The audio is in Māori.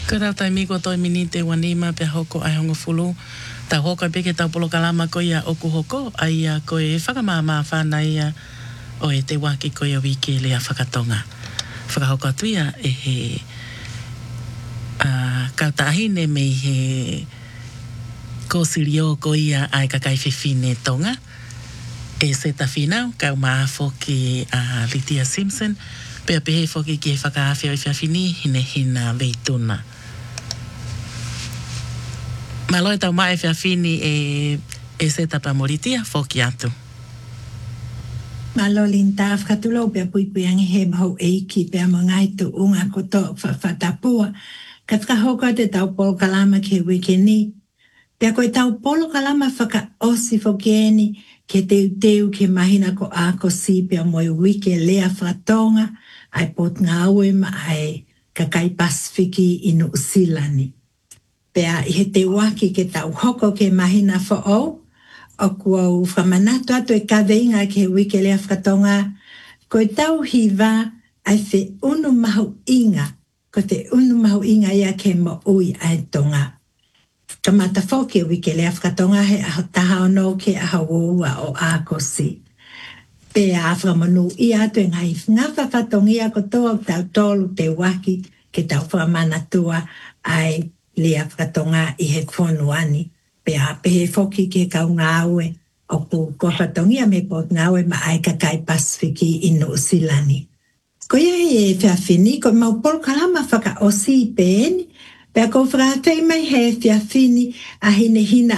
Ko rau tai miko toi mini te wanima pe hoko ai hongo fulu. Ta hoko peke tau polo kalama ko ia oku hoko. Ai a ko e whakamama whana ia o e te waki ko ia wiki lea whakatonga. Whakahoko atu ia e he kautahine me he ko sirio ko ia ai kakai whiwhine tonga. E se ta whinau kau maa foki Lydia Simpson. Pea pehe foki ki he whakaawhia i whiawhini hine hina veituna. Maloi tau mai whiawhini e se tapa moritia foki atu. Malo linta whakatulo pia pui angi he mahau eiki pia mo ngai tu unga koto whatapua. Ka whakahoko te tau polo kalama ke wikeni. Pia koe tau polo kalama whaka osi fokieni ke teu ke mahina ko ako si pia moi wike lea whatonga ai pot ngawe ma ai kakai Pasifiki i New Zealand. Pea i he te waki ke tau hoko ke mahina whao. O kua u whamanatu atu e kaweinga ke wike lea whatonga. Ko tau hiva ai whi unu mahu inga. Ko te unu mahu inga ia ke mo ui ai tonga. Ka mata whoke wike lea whatonga he aho taha ono ke aho ua o ākosi. Pea awhamanu i atu e ngai ngawha whatongia ko toa tau tolu te waki ke tau whamanatua ai lea whatonga i he whonuani. Pea pehe foki ke kau ngāwe o ku whatongia me pot ngāwe ma ai kakai Pasifiki i New Zealand. Ko ia e whiawhini, ko mau polo kalama whaka osi i pēni, pea ko whakatei mai he whiawhini a hine hina